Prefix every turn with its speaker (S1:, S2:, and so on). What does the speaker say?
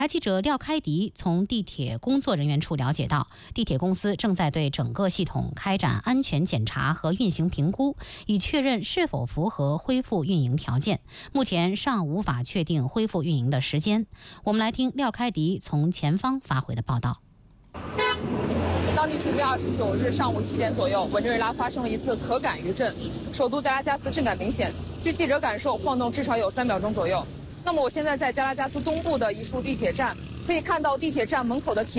S1: 来记者廖开迪从地铁工作人员处了解到，地铁公司正在对整个系统开展安全检查和运行评估，以确认是否符合恢复运营条件。目前尚无法确定恢复运营的时间。我们来听廖开迪从前方发回的报道。
S2: 当地时间29日上午7点左右，委内瑞拉发生了一次可感余震，首都加拉加斯震感明显。据记者感受，晃动至少有3秒钟左右。那么我现在在加拉加斯东部的一处地铁站，可以看到地铁站门口的铁